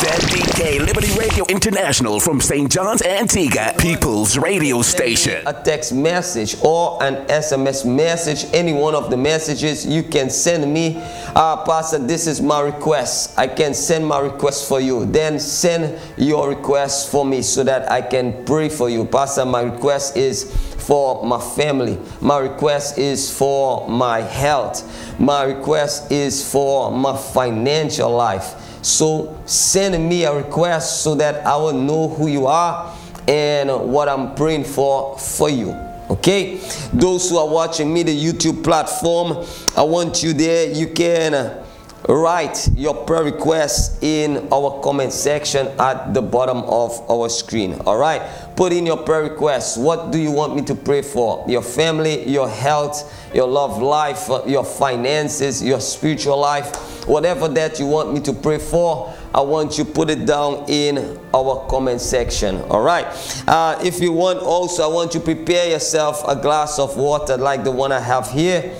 ZDK Liberty Radio International from St. John's, Antigua, People's Radio Station. A text message or an SMS message, any one of the messages you can send me. Pastor, this is my request. I can send my request for you. Then send your request for me so that I can pray for you. Pastor, my request is for my family. My request is for my health. My request is for my financial life. So send me a request so that I will know who you are and what I'm praying for you. Okay? Those who are watching me, the YouTube platform, I want you there. You can write your prayer request in our comment section at the bottom of our screen. All right? Put in your prayer requests. What do you want me to pray for? Your family, your health, your love life, your finances, your spiritual life, whatever that you want me to pray for, I want you to put it down in our comment section. All right? If you want also, I want you to prepare yourself a glass of water like the one I have here.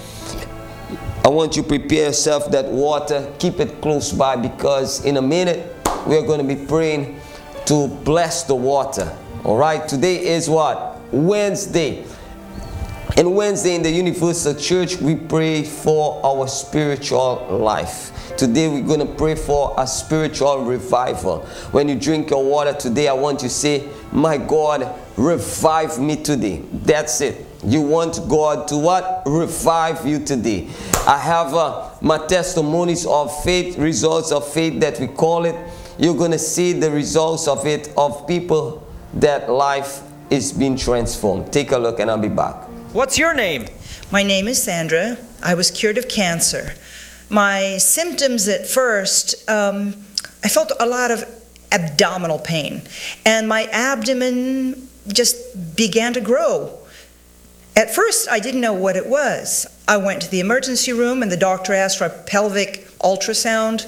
I want you to prepare yourself that water. Keep it close by because in a minute we're going to be praying to bless the water. All right? Today is what? Wednesday. And Wednesday in the Universal Church, we pray for our spiritual life. Today we're going to pray for a spiritual revival. When you drink your water today, I want you to say, my God, revive me today. That's it. You want God to what? Revive you today. I have my testimonies of faith, results of faith that we call it. You're going to see the results of it, of people that life is being transformed. Take a look and I'll be back. What's your name? My name is Sandra. I was cured of cancer. My symptoms at first, I felt a lot of abdominal pain. And my abdomen just began to grow. At first, I didn't know what it was. I went to the emergency room and the doctor asked for a pelvic ultrasound.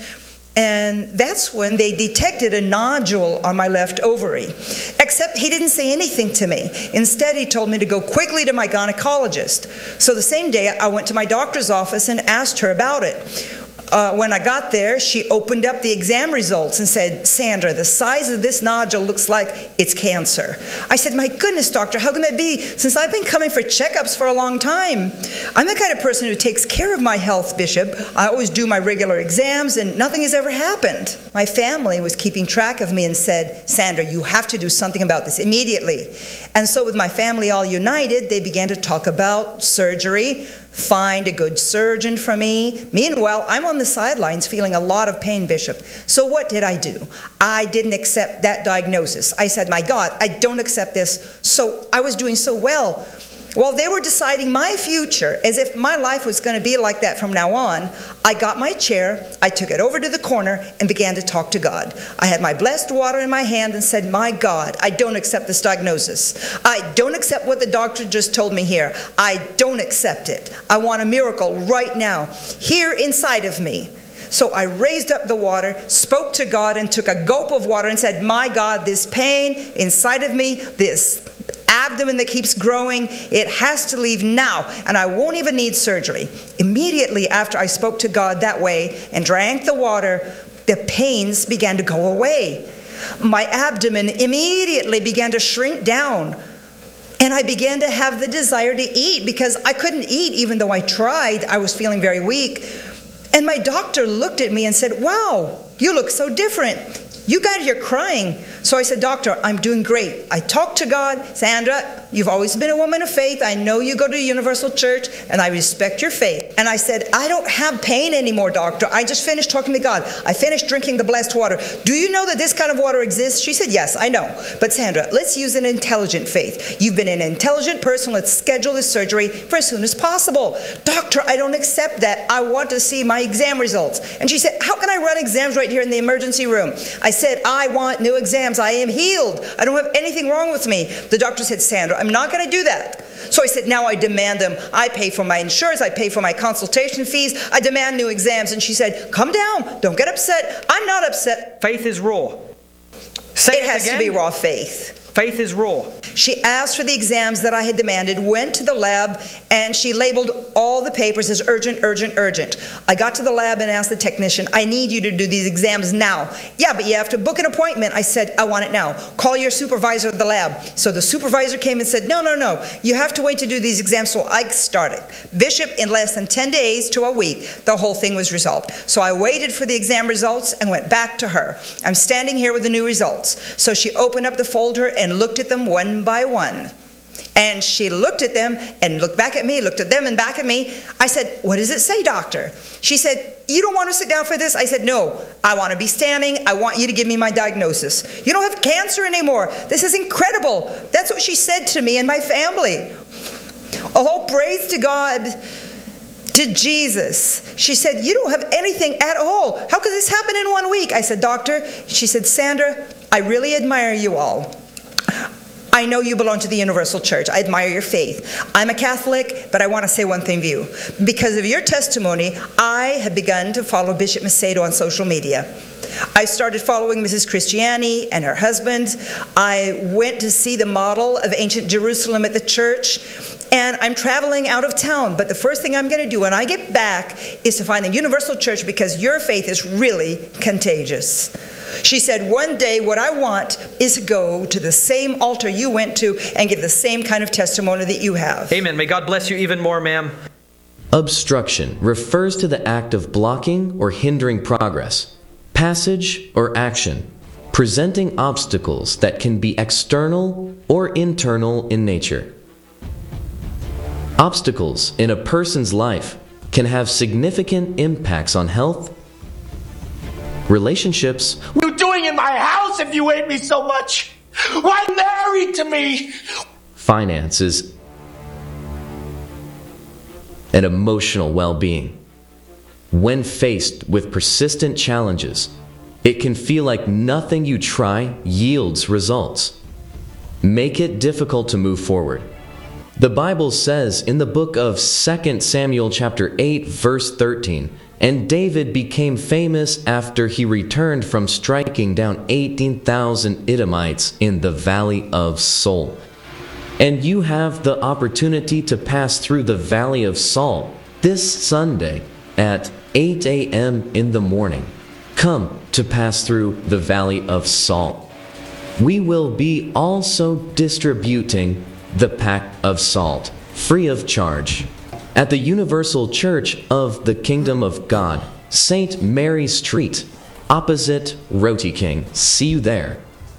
And that's when they detected a nodule on my left ovary. Except he didn't say anything to me. Instead, he told me to go quickly to my gynecologist. So the same day, I went to my doctor's office and asked her about it. When I got there, she opened up the exam results and said, Sandra, the size of this nodule looks like it's cancer. I said, my goodness, doctor, how can that be? Since I've been coming for checkups for a long time. I'm the kind of person who takes care of my health, Bishop. I always do my regular exams and nothing has ever happened. My family was keeping track of me and said, Sandra, you have to do something about this immediately. And so with my family all united, they began to talk about surgery, find a good surgeon for me. Meanwhile, I'm on the sidelines feeling a lot of pain, Bishop. So what did I do? I didn't accept that diagnosis. I said, my God, I don't accept this. So I was doing so well. While they were deciding my future, as if my life was going to be like that from now on, I got my chair, I took it over to the corner, and began to talk to God. I had my blessed water in my hand and said, my God, I don't accept this diagnosis. I don't accept what the doctor just told me here. I don't accept it. I want a miracle right now, here inside of me. So I raised up the water, spoke to God, and took a gulp of water and said, my God, this pain inside of me, this abdomen that keeps growing, it has to leave now, and I won't even need surgery. Immediately after I spoke to God that way and drank the water, the pains began to go away. My abdomen immediately began to shrink down, and I began to have the desire to eat because I couldn't eat even though I tried. I was feeling very weak. And my doctor looked at me and said, wow, you look so different. You got here crying. So I said, doctor, I'm doing great. I talked to God. Sandra, you've always been a woman of faith. I know you go to the Universal Church, and I respect your faith. And I said, I don't have pain anymore, doctor. I just finished talking to God. I finished drinking the blessed water. Do you know that this kind of water exists? She said, yes, I know. But Sandra, let's use an intelligent faith. You've been an intelligent person. Let's schedule this surgery for as soon as possible. Doctor, I don't accept that. I want to see my exam results. And she said, how can I run exams right here in the emergency room? I said, I want new exams. I am healed. I don't have anything wrong with me. The doctor said, Sandra, I'm not going to do that. So I said, now I demand them. I pay for my insurance. I pay for my consultation fees. I demand new exams. And she said, calm down. Don't get upset. I'm not upset. Faith is raw. Say it has again. to be raw faith. Faith is raw. She asked for the exams that I had demanded, went to the lab, and she labeled all the papers as urgent, urgent, urgent. I got to the lab and asked the technician, I need you to do these exams now. Yeah, but you have to book an appointment. I said, I want it now. Call your supervisor at the lab. So the supervisor came and said, no, you have to wait to do these exams. So I started. Bishop, in less than 10 days to a week, the whole thing was resolved. So I waited for the exam results and went back to her. I'm standing here with the new results. So she opened up the folder and looked at them one by one. And she looked at them and looked back at me, looked at them and back at me. I said, what does it say, doctor? She said, you don't want to sit down for this? I said, no, I want to be standing. I want you to give me my diagnosis. You don't have cancer anymore. This is incredible. That's what she said to me and my family. Oh, praise to God, to Jesus. She said, you don't have anything at all. How could this happen in 1 week? I said, doctor. She said, Sandra, I really admire you all. I know you belong to the Universal Church. I admire your faith. I'm a Catholic, but I want to say one thing to you. Because of your testimony, I have begun to follow Bishop Macedo on social media. I started following Mrs. Christiani and her husband. I went to see the model of ancient Jerusalem at the church, and I'm traveling out of town. But the first thing I'm going to do when I get back is to find the Universal Church, because your faith is really contagious. She said, one day what I want is to go to the same altar you went to and give the same kind of testimony that you have. Amen. May God bless you even more, ma'am. Obstruction refers to the act of blocking or hindering progress, passage or action, presenting obstacles that can be external or internal in nature. Obstacles in a person's life can have significant impacts on health, relationships. What are you doing in my house if you hate me so much? Why married to me? Finances, and emotional well-being. When faced with persistent challenges, it can feel like nothing you try yields results. Make it difficult to move forward. The Bible says in the book of 2 Samuel chapter 8, verse 13, and David became famous after he returned from striking down 18,000 Edomites in the valley of Salt. And you have the opportunity to pass through the valley of Salt this Sunday at 8 a.m. in the morning. Come to pass through the valley of Salt. We will be also distributing the pack of salt free of charge at the Universal Church of the Kingdom of God, St. Mary Street, opposite Roti King. See you there.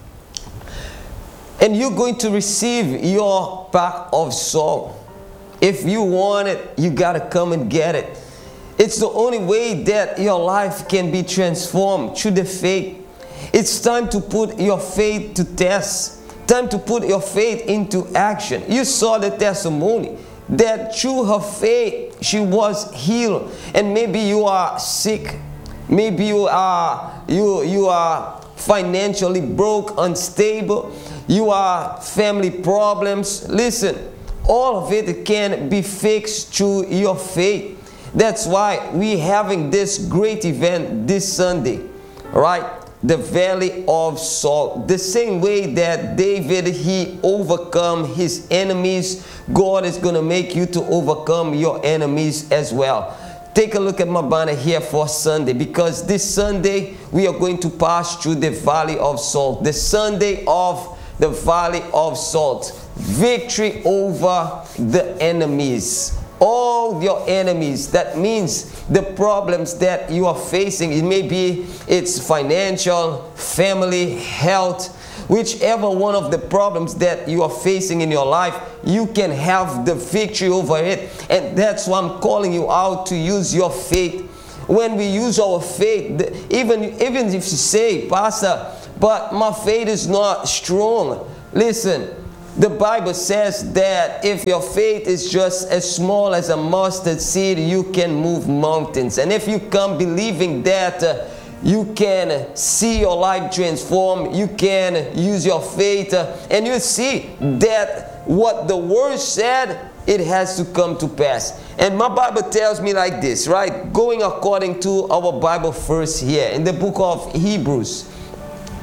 And you're going to receive your pack of salt. If you want it, you got to come and get it. It's the only way that your life can be transformed through the faith. It's time to put your faith to test. Time to put your faith into action. You saw the testimony that through her faith she was healed. And maybe you are sick. Maybe you are financially broke, unstable. You are family problems. Listen, all of it can be fixed through your faith. That's why we're having this great event this Sunday, right? The Valley of Salt. The same way that David, he overcome his enemies, God is going to make you to overcome your enemies as well. Take a look at my banner here for Sunday, because this Sunday we are going to pass through the Valley of Salt. The Sunday of the Valley of Salt. Victory over the enemies. All your enemies. That means the problems that you are facing. It may be it's financial, family, health, whichever one of the problems that you are facing in your life, you can have the victory over it. And that's why I'm calling you out to use your faith. When we use our faith, even if you say, Pastor, but my faith is not strong. Listen, the Bible says that if your faith is just as small as a mustard seed, you can move mountains. And if you come believing that you can see your life transform, you can use your faith, and you see that what the Word said, it has to come to pass. And my Bible tells me like this, right? Going according to our Bible verse here in the book of Hebrews,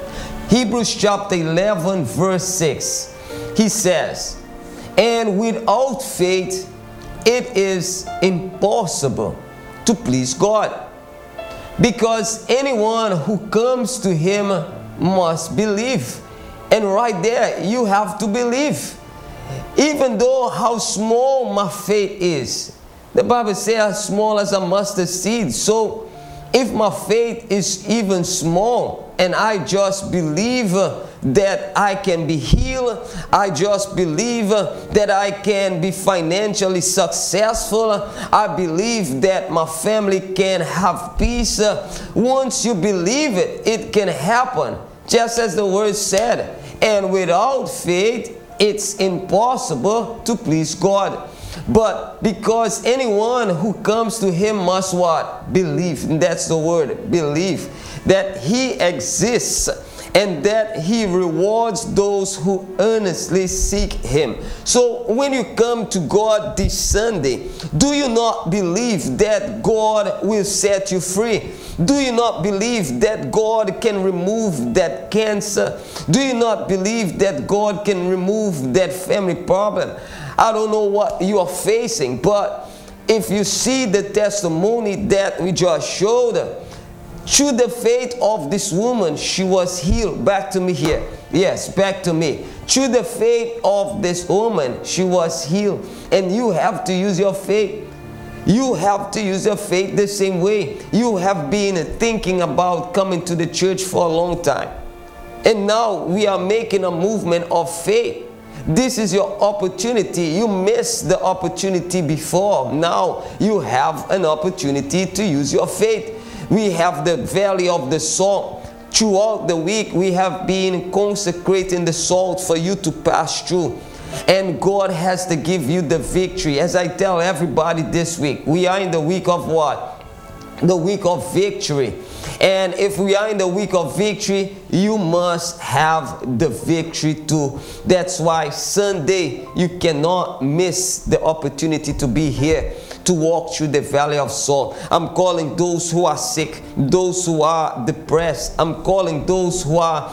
Hebrews chapter 11 verse 6. He says, and without faith it is impossible to please God, because anyone who comes to Him must believe. And right there, you have to believe. Even though how small my faith is. The Bible says as small as a mustard seed. So if my faith is even small and I just believe that I can be healed, I just believe that I can be financially successful, I believe that my family can have peace. Once you believe it, it can happen. Just as the word said, and without faith, it's impossible to please God. But because anyone who comes to Him must what? Believe. And that's the word, believe. That He exists and that He rewards those who earnestly seek Him. So when you come to God this Sunday, do you not believe that God will set you free? Do you not believe that God can remove that cancer? Do you not believe that God can remove that family problem? I don't know what you are facing, but if you see the testimony that we just showed, through the faith of this woman, she was healed. Back to me here. Yes, back to me. Through the faith of this woman, she was healed. And you have to use your faith. You have to use your faith the same way. You have been thinking about coming to the church for a long time. And now we are making a movement of faith. This is your opportunity. You missed the opportunity before. Now you have an opportunity to use your faith. We have the Valley of the Salt. Throughout the week, we have been consecrating the salt for you to pass through. And God has to give you the victory. As I tell everybody this week, we are in the week of what? The week of victory. And if we are in the week of victory, you must have the victory too. That's why Sunday, you cannot miss the opportunity to be here, to walk through the Valley of Salt. I'm calling those who are sick, those who are depressed. I'm calling those who are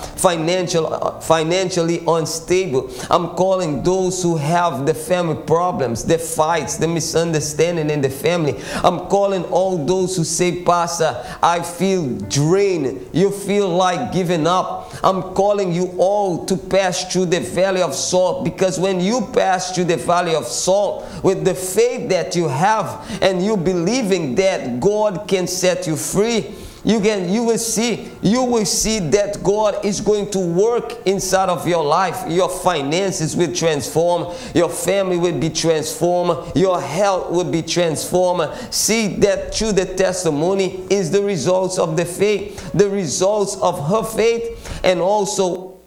financially unstable. I'm calling those who have the family problems, the fights, the misunderstanding in the family. I'm calling all those who say, Pastor, I feel drained. You feel like giving up. I'm calling you all to pass through the Valley of Salt, because when you pass through the Valley of Salt with the faith that you have, and you believing that God can set you free, you will see that God is going to work inside of your life. Your finances will transform, your family will be transformed, your health will be transformed. See that through the testimony is the results of the faith, the results of her faith, and also